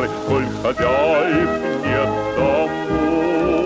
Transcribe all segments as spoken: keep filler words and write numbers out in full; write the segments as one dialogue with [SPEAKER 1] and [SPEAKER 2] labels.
[SPEAKER 1] узнать, коль хозяев нет тому.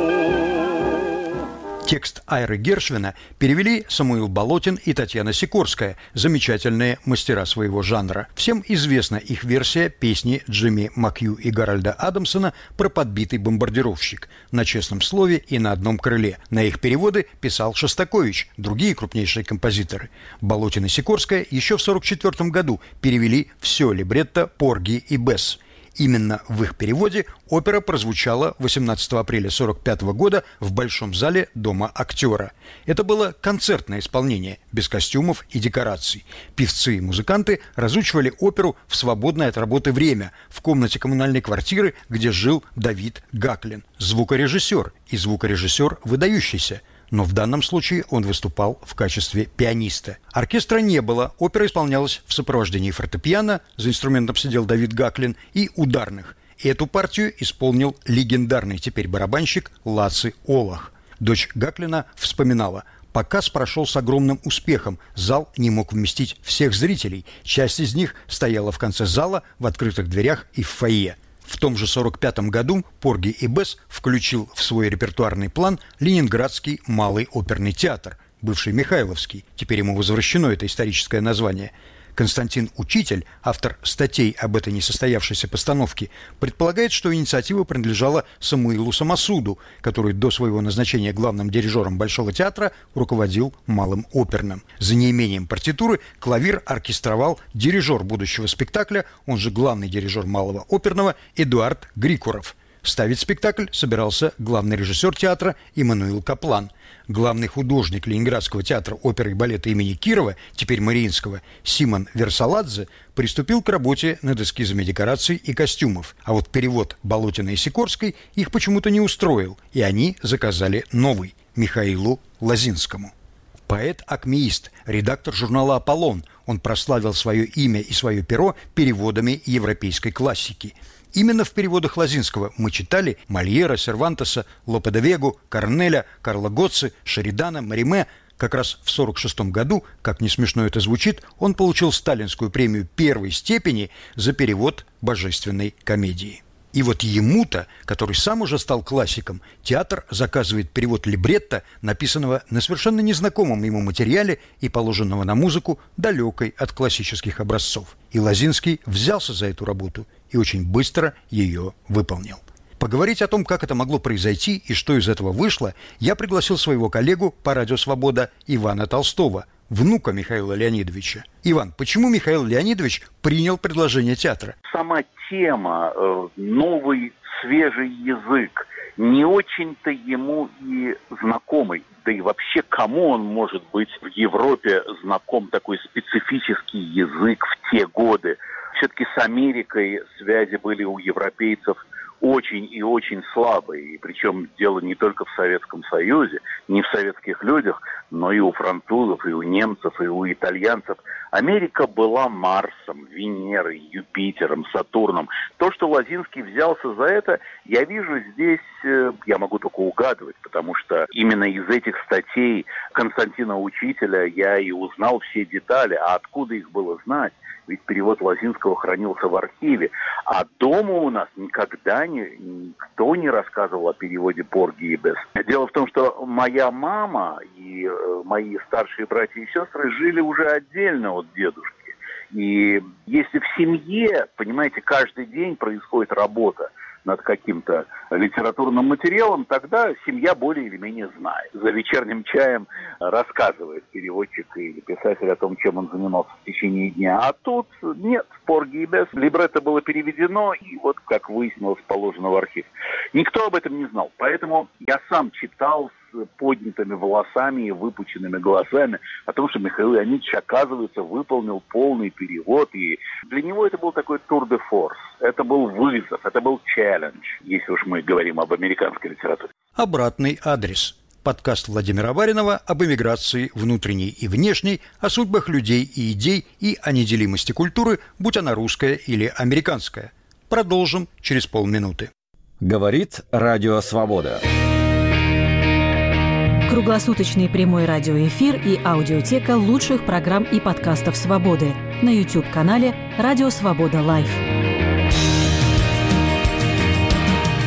[SPEAKER 2] Текст Айры Гершвина перевели Самуил Болотин и Татьяна Сикорская, замечательные мастера своего жанра. Всем известна их версия песни Джимми Макью и Гарольда Адамсона про подбитый бомбардировщик на честном слове и на одном крыле. На их переводы писал Шостакович, другие крупнейшие композиторы. Болотин и Сикорская еще в сорок четвёртом году перевели все либретто Порги и Бесс. Именно в их переводе опера прозвучала восемнадцатого апреля сорок пятого года в Большом зале Дома актера. Это было концертное исполнение, без костюмов и декораций. Певцы и музыканты разучивали оперу в свободное от работы время в комнате коммунальной квартиры, где жил Давид Гаклин. Звукорежиссер и звукорежиссер выдающийся. Но в данном случае он выступал в качестве пианиста. Оркестра не было, опера исполнялась в сопровождении фортепиано, за инструментом сидел Давид Гаклин, и ударных. Эту партию исполнил легендарный теперь барабанщик Лаци Олах. Дочь Гаклина вспоминала: показ прошел с огромным успехом, зал не мог вместить всех зрителей, часть из них стояла в конце зала, в открытых дверях и в фойе. В том же сорок пятом году Порги и Бесс включил в свой репертуарный план Ленинградский малый оперный театр, бывший Михайловский, теперь ему возвращено это историческое название. Константин Учитель, автор статей об этой несостоявшейся постановке, предполагает, что инициатива принадлежала Самуилу Самосуду, который до своего назначения главным дирижером Большого театра руководил малым оперным. За неимением партитуры клавир оркестровал дирижер будущего спектакля, он же главный дирижер малого оперного, Эдуард Грикуров. Ставить спектакль собирался главный режиссер театра Иммануил Каплан. Главный художник Ленинградского театра оперы и балета имени Кирова, теперь Мариинского, Симон Версаладзе, приступил к работе над эскизами декораций и костюмов. А вот перевод Болотина и Сикорской их почему-то не устроил, и они заказали новый – Михаилу Лозинскому. Поэт-акмеист, редактор журнала «Аполлон», он прославил свое имя и свое перо переводами европейской классики. Именно в переводах Лозинского мы читали Мольера, Сервантеса, Лопе де Вегу, Корнеля, Карла Готце, Шеридана, Мариме. Как раз в сорок шестом году, как не смешно это звучит, он получил сталинскую премию первой степени за перевод божественной комедии. И вот ему-то, который сам уже стал классиком, театр заказывает перевод либретто, написанного на совершенно незнакомом ему материале и положенного на музыку, далекой от классических образцов. И Лозинский взялся за эту работу и очень быстро ее выполнил. Поговорить о том, как это могло произойти и что из этого вышло, я пригласил своего коллегу по «Радио Свобода» Ивана Толстого, внука Михаила Леонидовича. Иван, почему Михаил Леонидович принял предложение театра?
[SPEAKER 3] Сама тема, новый свежий язык, не очень-то ему и знакомый. Да и вообще, кому он может быть в Европе знаком, такой специфический язык в те годы? Все-таки с Америкой связи были у европейцев очень и очень слабые. И причем дело не только в Советском Союзе, не в советских людях, но и у французов, и у немцев, и у итальянцев. Америка была Марсом, Венерой, Юпитером, Сатурном. То, что Лозинский взялся за это, я вижу здесь, я могу только угадывать, потому что именно из этих статей Константина Учителя я и узнал все детали. А откуда их было знать? Ведь перевод Лозинского хранился в архиве. А дома у нас никогда не, никто не рассказывал о переводе Порги и Бесс. Дело в том, что моя мама и э, мои старшие братья и сестры жили уже отдельно от дедушки. И если в семье, понимаете, каждый день происходит работа над каким-то литературным материалом, тогда семья более или менее знает. За вечерним чаем рассказывает переводчик или писатель о том, чем он занимался в течение дня. А тут нет, Порги и Бесс. Либретто было переведено, и вот, как выяснилось, положено в архив. Никто об этом не знал. Поэтому я сам читал с поднятыми волосами и выпученными глазами о том, что Михаил Леонидович, оказывается, выполнил полный перевод. И для него это был такой тур де форс. Это был вызов, это был челлендж, если уж мы говорим об американской литературе.
[SPEAKER 2] Обратный адрес. Подкаст Владимира Баринова об эмиграции внутренней и внешней, о судьбах людей и идей и о неделимости культуры, будь она русская или американская. Продолжим через полминуты.
[SPEAKER 4] Говорит Радио Свобода.
[SPEAKER 5] Круглосуточный прямой радиоэфир и аудиотека лучших программ и подкастов «Свободы» на YouTube-канале «Радио Свобода Лайв».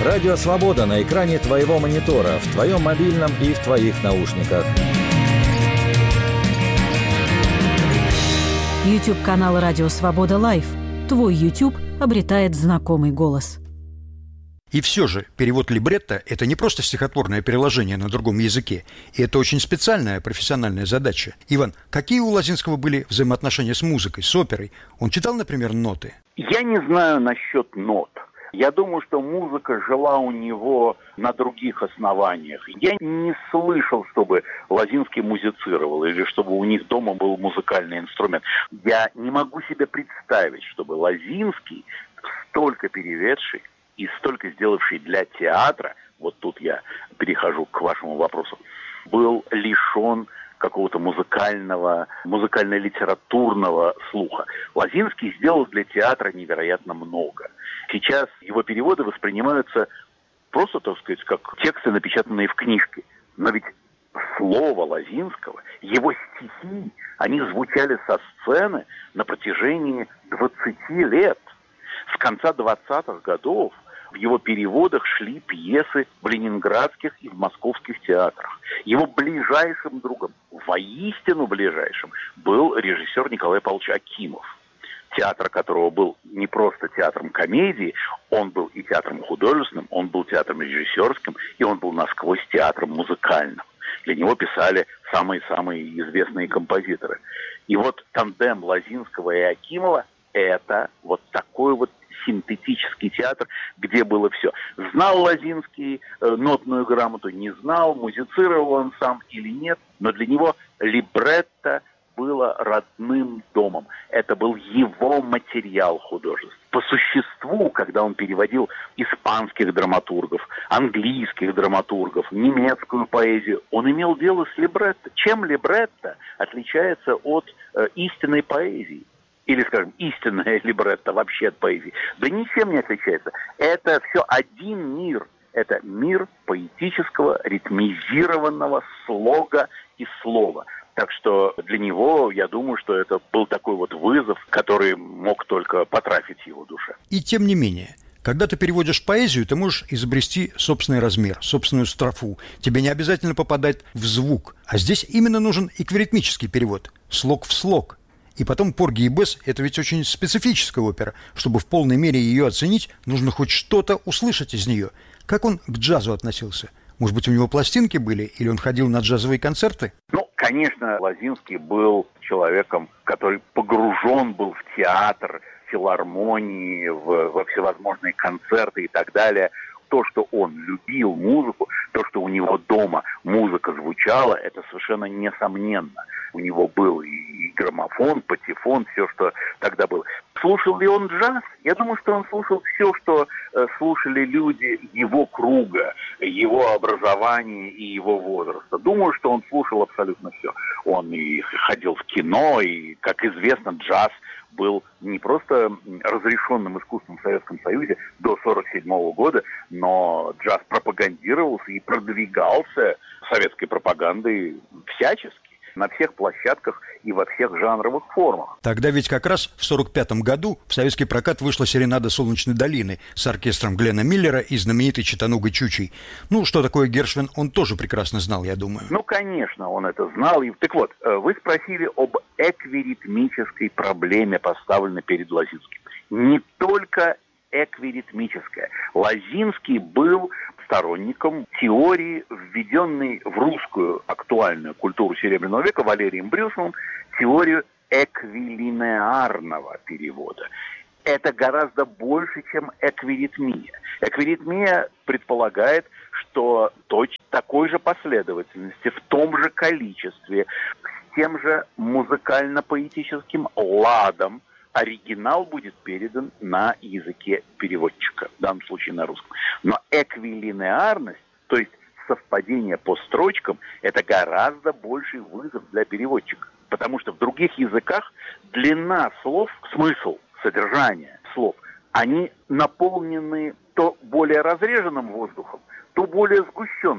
[SPEAKER 4] Радио «Свобода» на экране твоего монитора, в твоем мобильном и в твоих наушниках.
[SPEAKER 5] YouTube-канал «Радио Свобода Лайв». Твой YouTube обретает знакомый голос.
[SPEAKER 2] И все же перевод либретто – это не просто стихотворное переложение на другом языке, и это очень специальная профессиональная задача. Иван, какие у Лозинского были взаимоотношения с музыкой, с оперой? Он читал, например, ноты?
[SPEAKER 3] Я не знаю насчет нот. Я думаю, что музыка жила у него на других основаниях. Я не слышал, чтобы Лозинский музицировал или чтобы у них дома был музыкальный инструмент. Я не могу себе представить, чтобы Лозинский, столько переведший и столько сделавший для театра, вот тут я перехожу к вашему вопросу, был лишен какого-то музыкального, музыкально-литературного слуха. Лозинский сделал для театра невероятно много. Сейчас его переводы воспринимаются просто, так сказать, как тексты, напечатанные в книжке. Но ведь слово Лозинского, его стихи, они звучали со сцены на протяжении двадцати лет. С конца двадцатых годов в его переводах шли пьесы в ленинградских и в московских театрах. Его ближайшим другом, воистину ближайшим, был режиссер Николай Павлович Акимов, театр которого был не просто театром комедии, он был и театром художественным, он был театром режиссерским, и он был насквозь театром музыкальным. Для него писали самые-самые известные композиторы. И вот тандем Лозинского и Акимова – это вот такой вот синтетический театр, где было все. Знал Лозинский э, нотную грамоту, не знал, музицировал он сам или нет, но для него либретто было родным домом. Это был его материал художественный. По существу, когда он переводил испанских драматургов, английских драматургов, немецкую поэзию, он имел дело с либретто. Чем либретто отличается от э, истинной поэзии? Или, скажем, истинная либретто вообще от поэзии? Да ничем не отличается. Это все один мир. Это мир поэтического, ритмизированного слога и слова. Так что для него, я думаю, что это был такой вот вызов, который мог только потрафить его душе.
[SPEAKER 2] И тем не менее, когда ты переводишь поэзию, ты можешь изобрести собственный размер, собственную строфу. Тебе не обязательно попадать в звук. А здесь именно нужен эквиритмический перевод, слог в слог. И потом «Порги и Бесс» — это ведь очень специфическая опера. Чтобы в полной мере ее оценить, нужно хоть что-то услышать из нее. Как он к джазу относился? Может быть, у него пластинки были, или он ходил на джазовые концерты?
[SPEAKER 3] Ну, конечно, Лозинский был человеком, который погружен был в театр, в филармонии, в, во всевозможные концерты и так далее. То, что он любил музыку, то, что у него дома музыка звучала, это совершенно несомненно. У него был и граммофон, патефон, все, что тогда было. Слушал ли он джаз? Я думаю, что он слушал все, что э, слушали люди его круга, его образования и его возраста. Думаю, что он слушал абсолютно все. Он и ходил в кино, и, как известно, джаз был не просто разрешенным искусством в Советском Союзе до сорок седьмого года, но джаз пропагандировался и продвигался советской пропагандой всячески, на всех площадках и во всех жанровых формах.
[SPEAKER 2] Тогда ведь как раз в сорок пятом году в советский прокат вышла «Серенада Солнечной долины» с оркестром Глена Миллера и знаменитой Читанугой Чучей. Ну, что такое Гершвин, он тоже прекрасно знал, я думаю.
[SPEAKER 3] Ну, конечно, он это знал. И... Так вот, вы спросили об эквиритмической проблеме, поставленной перед Лозинским. Не только эквиритмическая. Лозинский был сторонником теории, введенной в русскую актуальную культуру Серебряного века Валерием Брюсовым, теорию эквилинеарного перевода. Это гораздо больше, чем эквиритмия. Эквиритмия предполагает, что точно такой же последовательности, в том же количестве, с тем же музыкально-поэтическим ладом оригинал будет передан на языке переводчика, в данном случае на русском. Но эквилинеарность, то есть совпадение по строчкам, это гораздо больший вызов для переводчика. Потому что в других языках длина слов, смысл, содержание слов, они наполнены то более разреженным воздухом, то более сгущенным.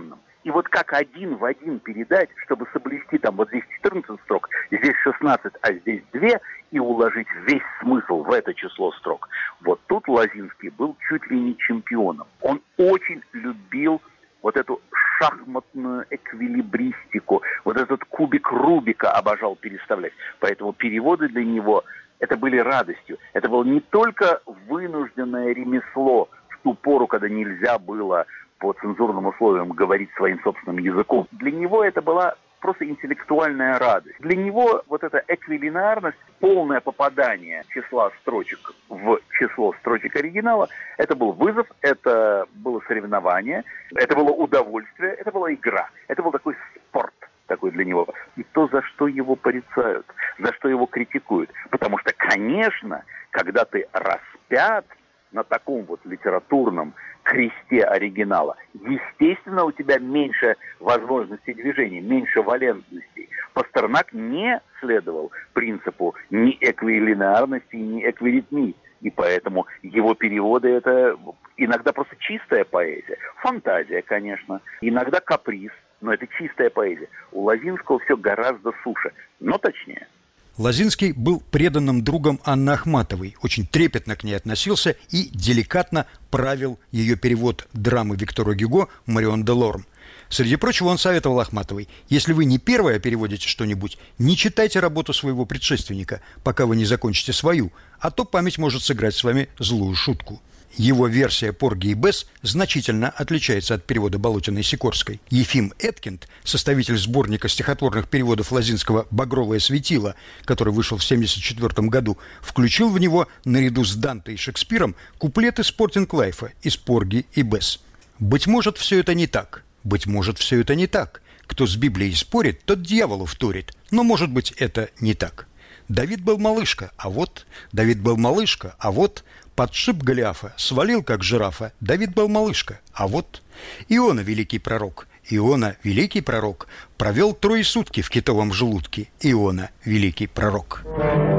[SPEAKER 3] И вот как один в один передать, чтобы соблюсти там вот здесь четырнадцать строк, здесь шестнадцать, а здесь две, и уложить весь смысл в это число строк. Вот тут Лозинский был чуть ли не чемпионом. Он очень любил вот эту шахматную эквилибристику, вот этот кубик Рубика обожал переставлять. Поэтому переводы для него это были радостью. Это было не только вынужденное ремесло в ту пору, когда нельзя было по цензурным условиям говорить своим собственным языком. Для него это была просто интеллектуальная радость. Для него вот эта эквилинарность, полное попадание числа строчек в число строчек оригинала, это был вызов, это было соревнование, это было удовольствие, это была игра. Это был такой спорт такой для него. И то, за что его порицают, за что его критикуют. Потому что, конечно, когда ты распят на таком вот литературном кресте оригинала, естественно, у тебя меньше возможностей движения, меньше валентностей. Пастернак не следовал принципу ни эквилинарности, ни эквиритмии. И поэтому его переводы – это иногда просто чистая поэзия. Фантазия, конечно. Иногда каприз, но это чистая поэзия. У Лозинского все гораздо суше, но точнее.
[SPEAKER 2] Лозинский был преданным другом Анны Ахматовой, очень трепетно к ней относился и деликатно правил ее перевод драмы Виктора Гюго «Марион де Лорм». Среди прочего, он советовал Ахматовой: если вы не первая переводите что-нибудь, не читайте работу своего предшественника, пока вы не закончите свою, а то память может сыграть с вами злую шутку. Его версия «Порги и Бесс» значительно отличается от перевода Болотина и Сикорской. Ефим Эткинд, составитель сборника стихотворных переводов Лозинского «Багровое светило», который вышел в семьдесят четвёртом году, включил в него, наряду с Данте и Шекспиром, куплеты Спортинг-Лайфа из «Порги и Бесс». Быть может, все это не так. Быть может, все это не так. Кто с Библией спорит, тот дьяволу вторит. Но, может быть, это не так. Давид был малышка, а вот... Давид был малышка, а вот... Подшиб Голиафа, свалил, как жирафа. Давид был малышка, а вот... Иона, великий пророк, Иона, великий пророк, провел трое сутки в китовом желудке. Иона, великий пророк.